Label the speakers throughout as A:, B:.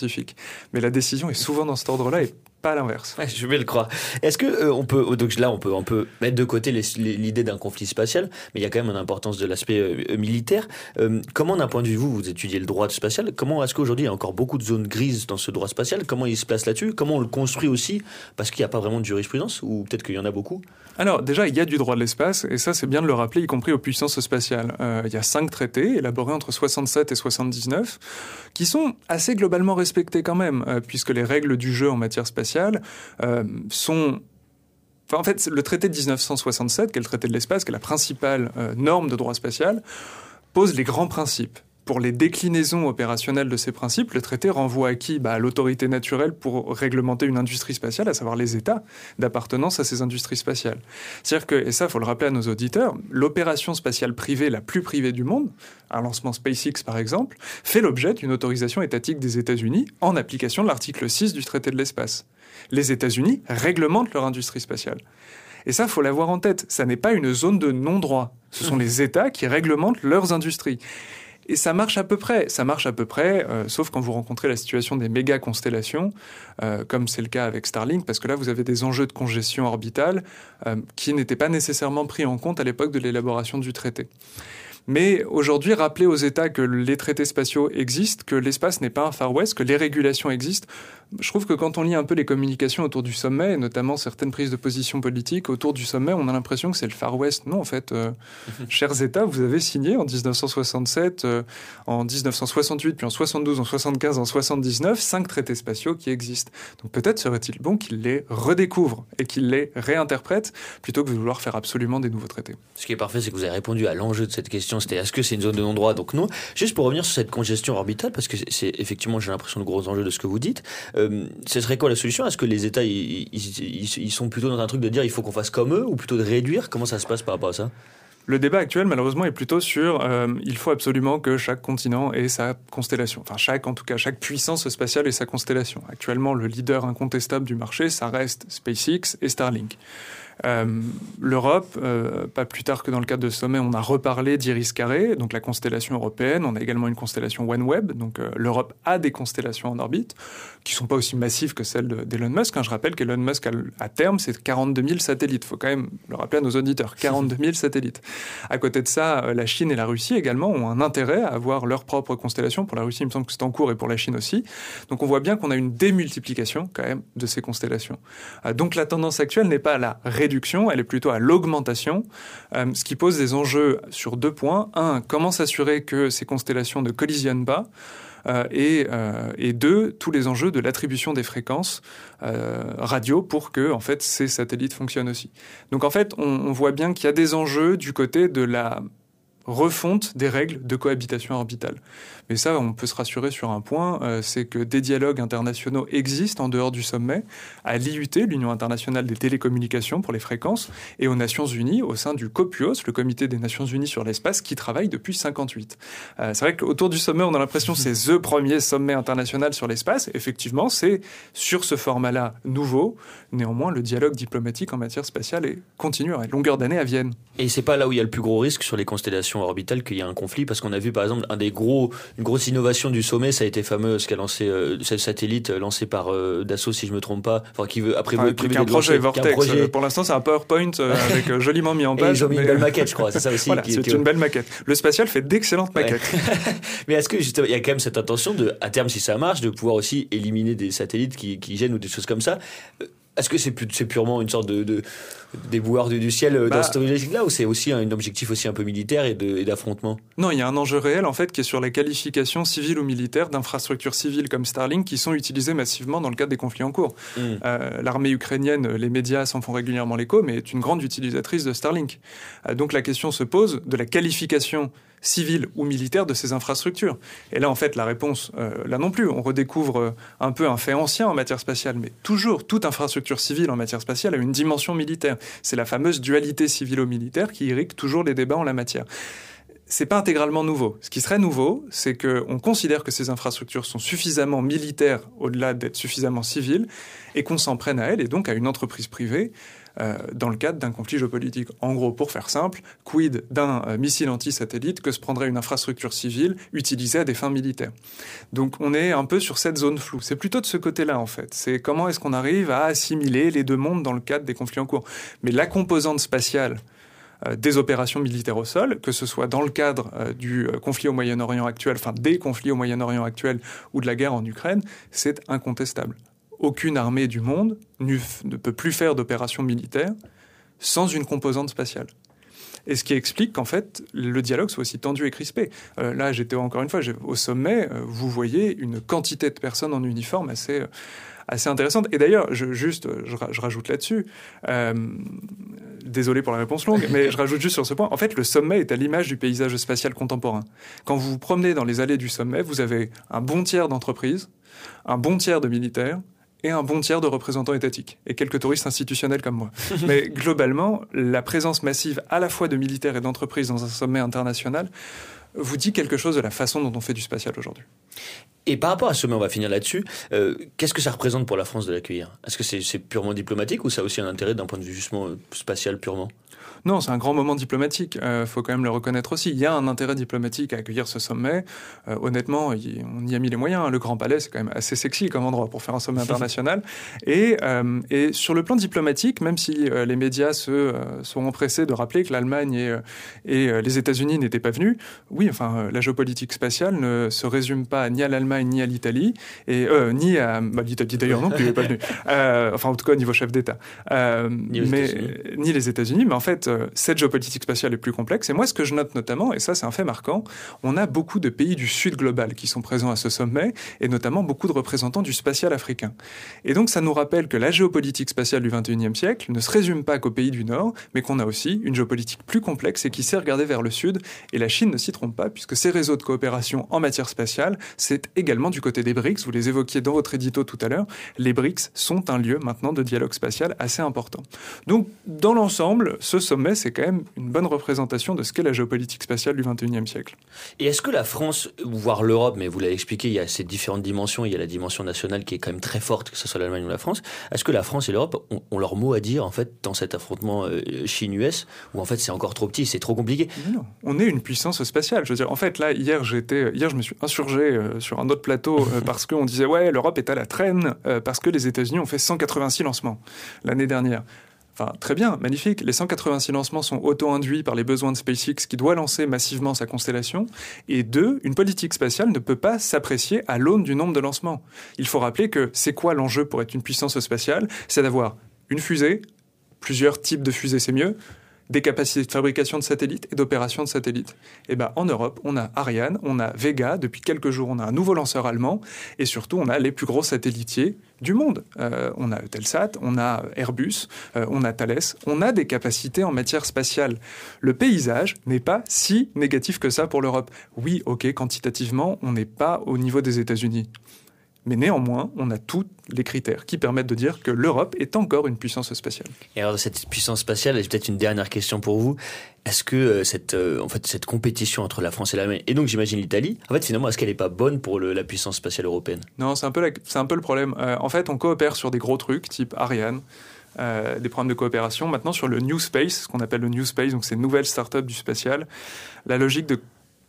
A: scientifique. Mais la décision est souvent dans cet ordre-là et pas à l'inverse.
B: Ouais, je vais le croire. Est-ce que on peut mettre de côté l'idée d'un conflit spatial, mais il y a quand même une importance de l'aspect militaire. Comment, d'un point de vue vous étudiez le droit spatial, comment est-ce qu'aujourd'hui il y a encore beaucoup de zones grises dans ce droit spatial? Comment il se place là-dessus? Comment on le construit aussi? Parce qu'il n'y a pas vraiment de jurisprudence, ou peut-être qu'il y en a beaucoup?
A: Alors déjà, il y a du droit de l'espace, et ça c'est bien de le rappeler, y compris aux puissances spatiales. Il y a 5 traités élaborés entre 67 et 79, qui sont assez globalement respectés quand même, puisque les règles du jeu en matière spatiale sont... Enfin, en fait, le traité de 1967, qui est le traité de l'espace, qui est la principale norme de droit spatial, pose les grands principes. Pour les déclinaisons opérationnelles de ces principes, le traité renvoie à qui? À l'autorité naturelle pour réglementer une industrie spatiale, à savoir les États d'appartenance à ces industries spatiales. C'est-à-dire que, et ça, il faut le rappeler à nos auditeurs, l'opération spatiale privée la plus privée du monde, un lancement SpaceX par exemple, fait l'objet d'une autorisation étatique des États-Unis en application de l'article 6 du traité de l'espace. Les États-Unis réglementent leur industrie spatiale. Et ça, il faut l'avoir en tête. Ça n'est pas une zone de non-droit. Ce sont les États qui réglementent leurs industries. Et ça marche à peu près, sauf quand vous rencontrez la situation des méga-constellations, comme c'est le cas avec Starlink, parce que là, vous avez des enjeux de congestion orbitale qui n'étaient pas nécessairement pris en compte à l'époque de l'élaboration du traité. Mais aujourd'hui, rappeler aux États que les traités spatiaux existent, que l'espace n'est pas un Far West, que les régulations existent. Je trouve que quand on lit un peu les communications autour du sommet, et notamment certaines prises de position politiques autour du sommet, on a l'impression que c'est le Far West. Non, en fait, chers États, vous avez signé en 1967, en 1968, puis en 72, en 75, en 79, 5 traités spatiaux qui existent. Donc peut-être serait-il bon qu'ils les redécouvrent et qu'ils les réinterprètent plutôt que de vouloir faire absolument des nouveaux traités.
B: Ce qui est parfait, c'est que vous avez répondu à l'enjeu de cette question. C'était est-ce que c'est une zone de non-droit? Donc non. Juste pour revenir sur cette congestion orbitale, parce que c'est effectivement, j'ai l'impression, le gros enjeu de ce que vous dites. Ce serait quoi la solution? Est-ce que les États ils sont plutôt dans un truc de dire il faut qu'on fasse comme eux, ou plutôt de réduire? Comment ça se passe par rapport à ça?
A: Le débat actuel, malheureusement, est plutôt sur il faut absolument que chaque continent ait sa constellation. Enfin, chaque puissance spatiale ait sa constellation. Actuellement, le leader incontestable du marché, ça reste SpaceX et Starlink. L'Europe, pas plus tard que dans le cadre de ce sommet, on a reparlé d'Iris-Carré, donc la constellation européenne. On a également une constellation OneWeb, donc l'Europe a des constellations en orbite qui sont pas aussi massives que celles d'Elon Musk. Je rappelle qu'Elon Musk, à terme, c'est 42 000 satellites. Il faut quand même le rappeler à nos auditeurs, 42 000 satellites. À côté de ça, la Chine et la Russie également ont un intérêt à avoir leur propre constellation. Pour la Russie, il me semble que c'est en cours, et pour la Chine aussi. Donc on voit bien qu'on a une démultiplication quand même de ces constellations. Donc la tendance actuelle n'est pas à la réduction, elle est plutôt à l'augmentation, ce qui pose des enjeux sur 2 points. 1, comment s'assurer que ces constellations ne collisionnent pas, et 2, tous les enjeux de l'attribution des fréquences radio pour que en fait, ces satellites fonctionnent aussi. Donc en fait, on voit bien qu'il y a des enjeux du côté de la refonte des règles de cohabitation orbitale. Mais ça, on peut se rassurer sur un point, c'est que des dialogues internationaux existent en dehors du sommet, à l'IUT, l'Union internationale des télécommunications pour les fréquences, et aux Nations Unies, au sein du COPUOS, le Comité des Nations Unies sur l'espace, qui travaille depuis 1958. C'est vrai qu'autour du sommet, on a l'impression que c'est le premier sommet international sur l'espace. Effectivement, c'est sur ce format-là nouveau. Néanmoins, le dialogue diplomatique en matière spatiale est continu, à longueur d'année à Vienne.
B: Et c'est pas là où il y a le plus gros risque sur les constellations orbitales qu'il y a un conflit, parce qu'on a vu par exemple une grosse innovation du sommet, ça a été fameux, ce qu'a lancé ce satellite lancé par Dassault, si je me trompe pas, enfin qui veut après
A: un projet Vortex. Pour l'instant, c'est un PowerPoint avec joliment mis en page.
B: Et ils ont mis une belle maquette, je crois. C'est ça aussi.
A: Voilà, c'est une belle maquette. Le spatial fait d'excellentes maquettes.
B: Mais est-ce que justement, il y a quand même cette intention de, à terme, si ça marche, de pouvoir aussi éliminer des satellites qui gênent ou des choses comme ça? Est-ce que c'est purement une sorte de déboueur du ciel dans cette logique-là, ou c'est aussi un objectif aussi un peu militaire et d'affrontement?
A: Non, il y a un enjeu réel en fait qui est sur la qualification civile ou militaire d'infrastructures civiles comme Starlink qui sont utilisées massivement dans le cadre des conflits en cours. L'armée ukrainienne, les médias s'en font régulièrement l'écho, mais est une grande utilisatrice de Starlink. Donc la question se pose de la qualification civile ou militaire de ces infrastructures. Et là, en fait, la réponse, là non plus, on redécouvre un peu un fait ancien en matière spatiale, mais toujours, toute infrastructure civile en matière spatiale a une dimension militaire. C'est la fameuse dualité civilo-militaire qui irrigue toujours les débats en la matière. C'est pas intégralement nouveau. Ce qui serait nouveau, c'est qu'on considère que ces infrastructures sont suffisamment militaires au-delà d'être suffisamment civiles et qu'on s'en prenne à elles et donc à une entreprise privée dans le cadre d'un conflit géopolitique. En gros, pour faire simple, quid d'un missile anti-satellite que se prendrait une infrastructure civile utilisée à des fins militaires. Donc on est un peu sur cette zone floue. C'est plutôt de ce côté-là, en fait. C'est comment est-ce qu'on arrive à assimiler les deux mondes dans le cadre des conflits en cours. Mais la composante spatiale des opérations militaires au sol, que ce soit dans le cadre du conflit au Moyen-Orient actuel, enfin des conflits au Moyen-Orient actuel ou de la guerre en Ukraine, c'est incontestable. Aucune armée du monde ne peut plus faire d'opérations militaires sans une composante spatiale. Et ce qui explique qu'en fait, le dialogue soit aussi tendu et crispé. Là, j'étais encore une fois au sommet, vous voyez une quantité de personnes en uniforme assez intéressante. Et d'ailleurs, je rajoute là-dessus, désolé pour la réponse longue, mais je rajoute juste sur ce point, en fait, le sommet est à l'image du paysage spatial contemporain. Quand vous vous promenez dans les allées du sommet, vous avez un bon tiers d'entreprises, un bon tiers de militaires, et un bon tiers de représentants étatiques, et quelques touristes institutionnels comme moi. Mais globalement, la présence massive à la fois de militaires et d'entreprises dans un sommet international vous dit quelque chose de la façon dont on fait du spatial aujourd'hui.
B: Et par rapport à ce sommet, on va finir là-dessus, qu'est-ce que ça représente pour la France de l'accueillir ? Est-ce que c'est purement diplomatique ou ça a aussi un intérêt d'un point de vue justement spatial purement ?
A: Non, c'est un grand moment diplomatique. Faut quand même le reconnaître aussi. Il y a un intérêt diplomatique à accueillir ce sommet. Honnêtement, on y a mis les moyens. Le Grand Palais, c'est quand même assez sexy comme endroit pour faire un sommet international. Et sur le plan diplomatique, même si les médias se sont empressés de rappeler que l'Allemagne et les États-Unis n'étaient pas venus, oui, enfin, la géopolitique spatiale ne se résume pas ni à l'Allemagne ni à l'Italie, et ni à l'Italie d'ailleurs non plus, elle n'est pas venue. Enfin, en tout cas, au niveau chef d'État. Ni les États-Unis, mais en fait, cette géopolitique spatiale est plus complexe. Et moi, ce que je note notamment, et ça c'est un fait marquant, on a beaucoup de pays du sud global qui sont présents à ce sommet, et notamment beaucoup de représentants du spatial africain. Et donc ça nous rappelle que la géopolitique spatiale du XXIe siècle ne se résume pas qu'aux pays du Nord, mais qu'on a aussi une géopolitique plus complexe et qui sait regarder vers le sud. Et la Chine ne s'y trompe pas, puisque ces réseaux de coopération en matière spatiale, c'est également du côté des BRICS. Vous les évoquiez dans votre édito tout à l'heure. Les BRICS sont un lieu maintenant de dialogue spatial assez important. Donc, dans l'ensemble, ce sommet, c'est quand même une bonne représentation de ce qu'est la géopolitique spatiale du XXIe siècle.
B: Et est-ce que la France, voire l'Europe, mais vous l'avez expliqué, il y a ces différentes dimensions, il y a la dimension nationale qui est quand même très forte, que ce soit l'Allemagne ou la France, est-ce que la France et l'Europe ont leur mot à dire, en fait, dans cet affrontement Chine-US, où en fait c'est encore trop petit, c'est trop compliqué ?
A: Non, on est une puissance spatiale. Je veux dire, en fait, là, hier, je me suis insurgé sur un autre plateau parce qu'on disait, ouais, l'Europe est à la traîne, parce que les États-Unis ont fait 186 lancements l'année dernière. Enfin, très bien, magnifique. Les 186 lancements sont auto-induits par les besoins de SpaceX qui doit lancer massivement sa constellation. Et deux, une politique spatiale ne peut pas s'apprécier à l'aune du nombre de lancements. Il faut rappeler que c'est quoi l'enjeu pour être une puissance spatiale ? C'est d'avoir une fusée, plusieurs types de fusées, c'est mieux, des capacités de fabrication de satellites et d'opération de satellites. Et ben, en Europe, on a Ariane, on a Vega, depuis quelques jours, on a un nouveau lanceur allemand, et surtout, on a les plus gros satellitiers du monde. On a Eutelsat, on a Airbus, on a Thales, on a des capacités en matière spatiale. Le paysage n'est pas si négatif que ça pour l'Europe. Oui, ok, quantitativement, on n'est pas au niveau des États-Unis. Mais néanmoins, on a tous les critères qui permettent de dire que l'Europe est encore une puissance spatiale.
B: Et alors, cette puissance spatiale, j'ai peut-être une dernière question pour vous. Est-ce que cette compétition entre la France et l'Allemagne, et donc j'imagine l'Italie, en fait, finalement, est-ce qu'elle n'est pas bonne pour la puissance spatiale européenne ?
A: Non, c'est un peu le problème. En fait, on coopère sur des gros trucs, type Ariane, des programmes de coopération. Maintenant, sur le New Space, ce qu'on appelle le New Space, donc ces nouvelles startups du spatial, la logique de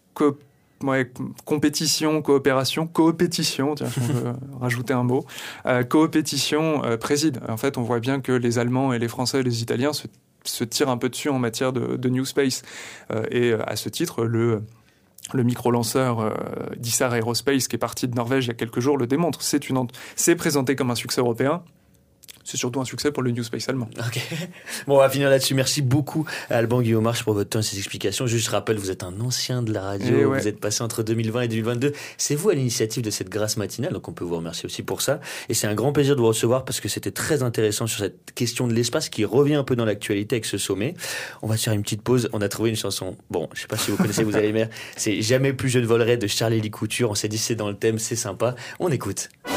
A: compétition, coopération, coopétition, tiens, si on veut rajouter un mot, coopétition préside. En fait, on voit bien que les Allemands et les Français et les Italiens se tirent un peu dessus en matière de New Space. Et à ce titre, le micro-lanceur d'Issar Aerospace, qui est parti de Norvège il y a quelques jours, le démontre. C'est présenté comme un succès européen. C'est surtout un succès pour le New Space allemand.
B: Ok. Bon, on va finir là-dessus. Merci beaucoup à Alban Guillaumarche pour votre temps et ses explications. Juste rappelle, vous êtes un ancien de la radio. Vous êtes passé entre 2020 et 2022. C'est vous à l'initiative de cette grâce matinale, donc on peut vous remercier aussi pour ça. Et c'est un grand plaisir de vous recevoir parce que c'était très intéressant sur cette question de l'espace qui revient un peu dans l'actualité avec ce sommet. On va se faire une petite pause. On a trouvé une chanson. Bon, je sais pas si vous connaissez, vous allez aimer. C'est Jamais plus je ne volerai de Charlie Couture. On s'est dit c'est dans le thème, c'est sympa. On écoute.